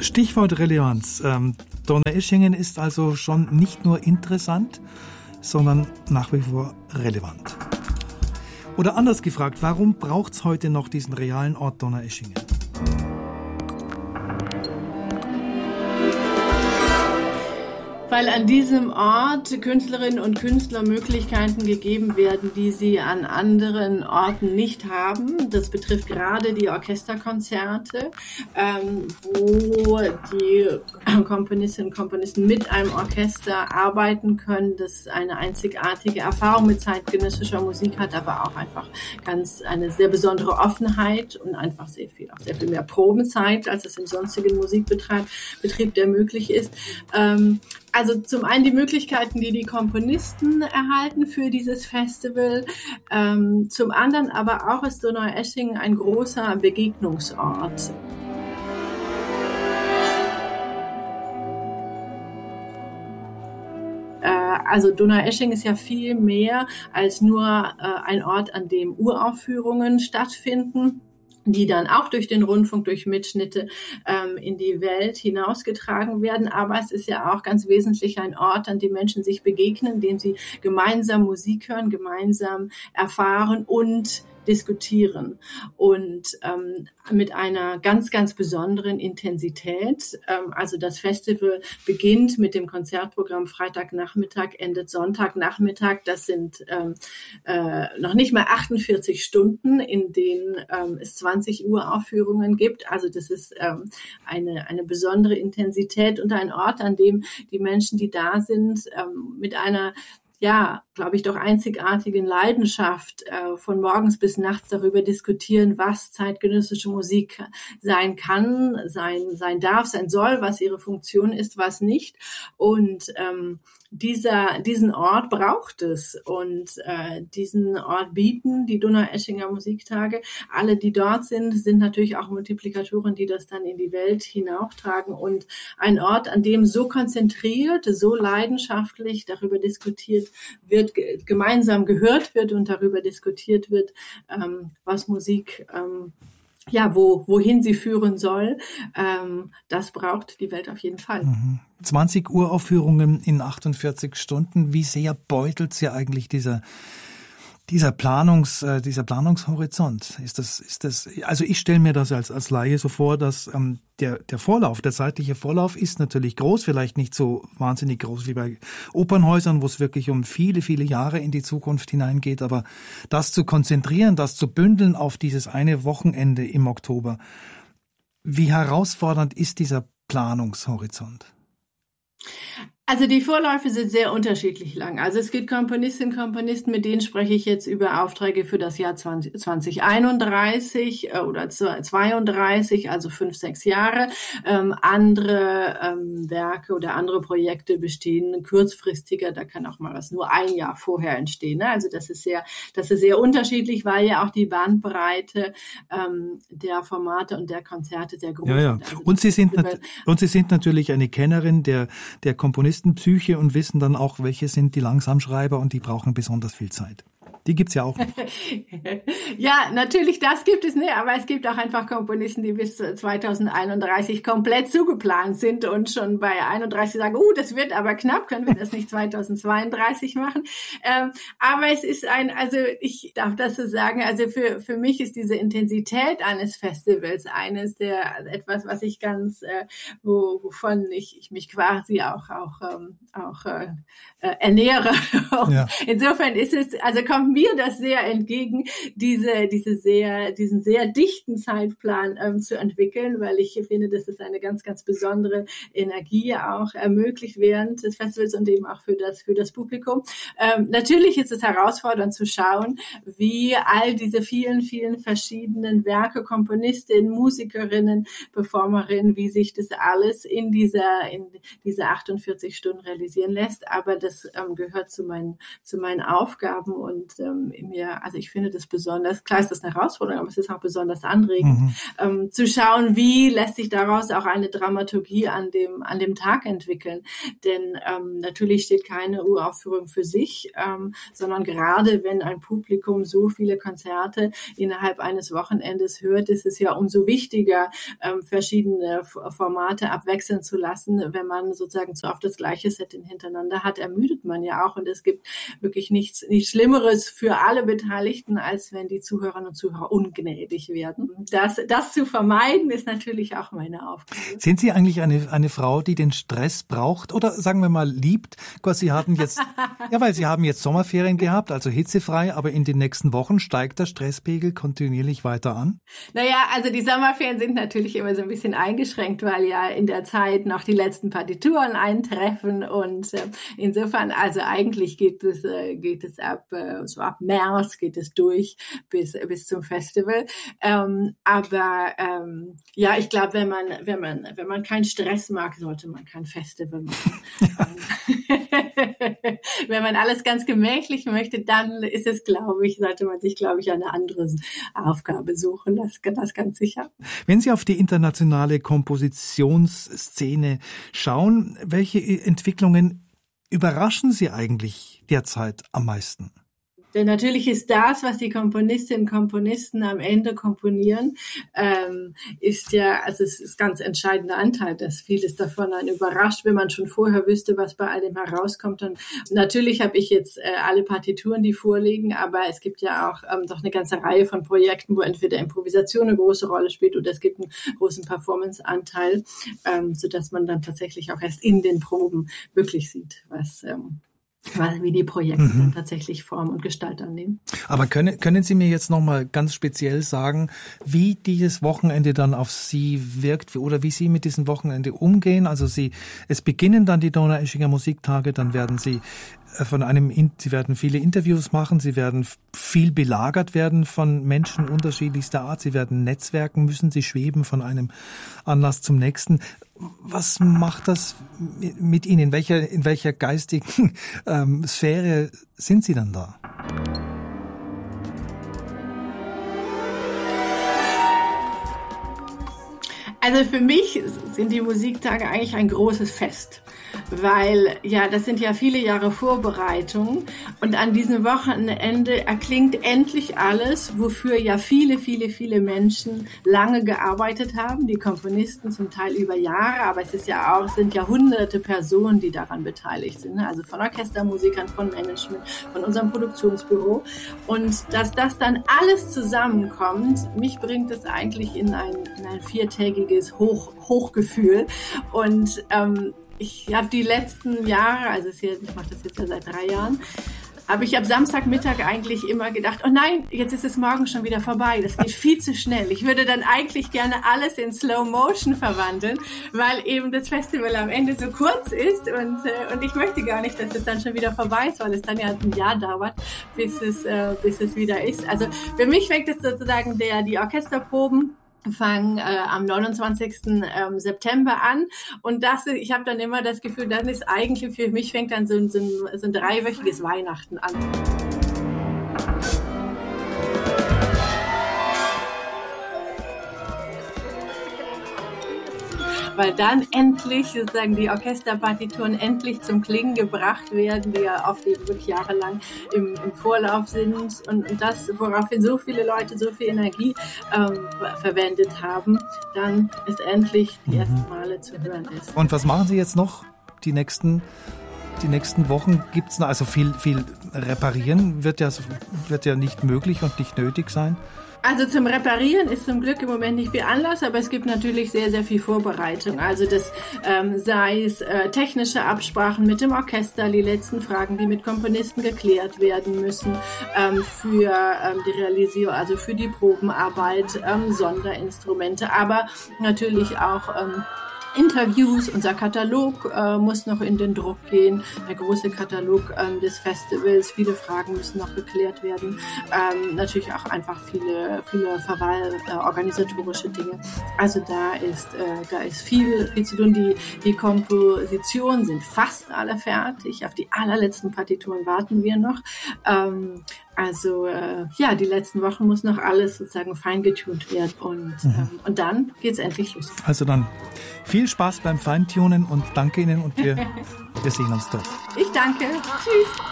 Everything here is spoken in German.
Stichwort Relevanz. Donaueschingen ist also schon nicht nur interessant, sondern nach wie vor relevant. Oder anders gefragt, warum braucht es heute noch diesen realen Ort Donaueschingen? Weil an diesem Ort Künstlerinnen und Künstler Möglichkeiten gegeben werden, die sie an anderen Orten nicht haben. Das betrifft gerade die Orchesterkonzerte, wo die Komponistinnen und Komponisten mit einem Orchester arbeiten können, das eine einzigartige Erfahrung mit zeitgenössischer Musik hat, aber auch einfach eine sehr besondere Offenheit und einfach sehr viel mehr Probenzeit, als es im sonstigen Musikbetrieb, der möglich ist. Also zum einen die Möglichkeiten, die die Komponisten erhalten für dieses Festival, zum anderen aber auch ist Donaueschingen ein großer Begegnungsort. Also Donaueschingen ist ja viel mehr als nur ein Ort, an dem Uraufführungen stattfinden, die dann auch durch den Rundfunk, durch Mitschnitte in die Welt hinausgetragen werden. Aber es ist ja auch ganz wesentlich ein Ort, an dem Menschen sich begegnen, in dem sie gemeinsam Musik hören, gemeinsam erfahren und diskutieren und mit einer ganz, ganz besonderen Intensität. Also das Festival beginnt mit dem Konzertprogramm Freitagnachmittag, endet Sonntagnachmittag. Das sind noch nicht mal 48 Stunden, in denen es 20 Uraufführungen gibt. Also das ist eine besondere Intensität und ein Ort, an dem die Menschen, die da sind, mit einer glaube ich, doch einzigartigen Leidenschaft von morgens bis nachts darüber diskutieren, was zeitgenössische Musik sein kann, sein darf, sein soll, was ihre Funktion ist, was nicht. Und diesen Ort braucht es und diesen Ort bieten die Donaueschinger Musiktage. Alle, die dort sind natürlich auch Multiplikatoren, die das dann in die Welt hinauftragen und ein Ort, an dem so konzentriert, so leidenschaftlich darüber diskutiert wird, gemeinsam gehört wird und darüber diskutiert wird, was Musik wohin sie führen soll, das braucht die Welt auf jeden Fall. 20 Uraufführungen in 48 Stunden. Wie sehr beutelt sie eigentlich dieser Planungshorizont? Ist das, also ich stelle mir das als Laie so vor, dass der zeitliche Vorlauf ist natürlich groß, vielleicht nicht so wahnsinnig groß wie bei Opernhäusern, wo es wirklich um viele, viele Jahre in die Zukunft hineingeht, aber das zu konzentrieren, das zu bündeln auf dieses eine Wochenende im Oktober, wie herausfordernd ist dieser Planungshorizont? Also die Vorläufe sind sehr unterschiedlich lang. Also es gibt Komponistinnen und Komponisten, mit denen spreche ich jetzt über Aufträge für das Jahr 2031 oder 32, also 5-6 Jahre. Andere Werke oder andere Projekte bestehen kurzfristiger. Da kann auch mal was nur ein Jahr vorher entstehen. Ne? Also das ist sehr unterschiedlich, weil ja auch die Bandbreite der Formate und der Konzerte sehr groß ist. Ja. Also und Sie sind natürlich eine Kennerin der Komponistenpsyche und wissen dann auch, welche sind die Langsamschreiber und die brauchen besonders viel Zeit. Die gibt's ja auch noch. Ja, natürlich, das gibt es, ne, aber es gibt auch einfach Komponisten, die bis 2031 komplett zugeplant sind und schon bei 31 sagen, das wird aber knapp, können wir das nicht 2032 machen? Aber es ist ich darf das so sagen, also für mich ist diese Intensität eines Festivals etwas, was ich ganz, wovon ich mich quasi auch ernähre. Ja. Insofern kommt mir das sehr entgegen, diesen sehr dichten Zeitplan zu entwickeln, weil ich finde, dass es eine ganz, ganz besondere Energie auch ermöglicht während des Festivals und eben auch für das Publikum. Natürlich ist es herausfordernd zu schauen, wie all diese vielen, vielen verschiedenen Werke, Komponistinnen, Musikerinnen, Performerinnen, wie sich das alles in diese 48 Stunden realisieren lässt. Aber das gehört zu meinen Aufgaben und also ich finde das besonders, klar ist das eine Herausforderung, aber es ist auch besonders anregend, zu schauen, wie lässt sich daraus auch eine Dramaturgie an dem Tag entwickeln. Denn natürlich steht keine Uraufführung für sich, sondern gerade wenn ein Publikum so viele Konzerte innerhalb eines Wochenendes hört, ist es ja umso wichtiger, verschiedene Formate abwechseln zu lassen. Wenn man sozusagen zu oft das gleiche Setting hintereinander hat, ermüdet man ja auch. Und es gibt wirklich nichts Schlimmeres für alle Beteiligten, als wenn die Zuhörerinnen und Zuhörer ungnädig werden. Das zu vermeiden, ist natürlich auch meine Aufgabe. Sind Sie eigentlich eine Frau, die den Stress braucht oder sagen wir mal liebt? Sie haben jetzt, weil Sie haben jetzt Sommerferien gehabt, also hitzefrei, aber in den nächsten Wochen steigt der Stresspegel kontinuierlich weiter an? Naja, also die Sommerferien sind natürlich immer so ein bisschen eingeschränkt, weil ja in der Zeit noch die letzten Partituren eintreffen und insofern, also eigentlich geht es ab März geht es durch bis zum Festival. Aber ich glaube, wenn man keinen Stress mag, sollte man kein Festival machen. Wenn man alles ganz gemächlich möchte, dann ist es, sollte man sich, eine andere Aufgabe suchen. Das ganz sicher. Wenn Sie auf die internationale Kompositionsszene schauen, welche Entwicklungen überraschen Sie eigentlich derzeit am meisten? Denn natürlich ist das, was die Komponistinnen und Komponisten am Ende komponieren, ist ganz entscheidender Anteil, dass vieles davon einen überrascht, wenn man schon vorher wüsste, was bei all dem herauskommt. Und natürlich habe ich jetzt alle Partituren, die vorliegen, aber es gibt ja auch doch eine ganze Reihe von Projekten, wo entweder Improvisation eine große Rolle spielt oder es gibt einen großen Performance-Anteil, sodass man dann tatsächlich auch erst in den Proben wirklich sieht, wie die Projekte dann tatsächlich Form und Gestalt annehmen. Aber können Sie mir jetzt noch mal ganz speziell sagen, wie dieses Wochenende dann auf Sie wirkt oder wie Sie mit diesem Wochenende umgehen? Also es beginnen dann die Donaueschinger Musiktage, dann werden Sie Sie werden viele Interviews machen, Sie werden viel belagert werden von Menschen unterschiedlichster Art, Sie werden netzwerken müssen, Sie schweben von einem Anlass zum nächsten. Was macht das mit Ihnen? In welcher geistigen Sphäre sind Sie dann da? Also für mich sind die Musiktage eigentlich ein großes Fest, weil das sind ja viele Jahre Vorbereitung und an diesem Wochenende erklingt endlich alles, wofür ja viele, viele, viele Menschen lange gearbeitet haben, die Komponisten zum Teil über Jahre, aber es sind ja hunderte Personen, die daran beteiligt sind, also von Orchestermusikern, von Management, von unserem Produktionsbüro und dass das dann alles zusammenkommt, mich bringt es eigentlich in ein viertägiges Hochgefühl und ich habe die letzten Jahre, ich mache das jetzt ja seit 3 Jahren, habe ich ab Samstagmittag eigentlich immer gedacht, oh nein, jetzt ist es morgen schon wieder vorbei, das geht viel zu schnell. Ich würde dann eigentlich gerne alles in Slow Motion verwandeln, weil eben das Festival am Ende so kurz ist und ich möchte gar nicht, dass es dann schon wieder vorbei ist, weil es dann ja ein Jahr dauert, bis es wieder ist. Also für mich fängt es sozusagen die Orchesterproben fangen am 29. September an und ich habe dann immer das Gefühl, dann ist eigentlich für mich fängt dann so ein 3-wöchiges Weihnachten an. Weil dann endlich sozusagen die Orchesterpartituren endlich zum Klingen gebracht werden, die ja oft eben wirklich jahrelang im Vorlauf sind und das, woraufhin so viele Leute so viel Energie verwendet haben, dann ist endlich die ersten Male zu hören ist. Und was machen Sie jetzt noch die nächsten Wochen? Gibt's noch, also viel reparieren wird ja nicht möglich und nicht nötig sein? Also zum Reparieren ist zum Glück im Moment nicht viel Anlass, aber es gibt natürlich sehr, sehr viel Vorbereitung. Also das sei es technische Absprachen mit dem Orchester, die letzten Fragen, die mit Komponisten geklärt werden müssen, für die Realisierung, also für die Probenarbeit, Sonderinstrumente, aber natürlich auch Interviews, unser Katalog muss noch in den Druck gehen, der große Katalog des Festivals, viele Fragen müssen noch geklärt werden, natürlich auch einfach viele organisatorische Dinge. Also da ist viel zu tun. Die Kompositionen sind fast alle fertig, auf die allerletzten Partituren warten wir noch. Also die letzten Wochen muss noch alles sozusagen feingetunt werden und dann geht's endlich los. Also dann viel Spaß beim Feintunen und danke Ihnen und wir sehen uns dort. Ich danke. Tschüss.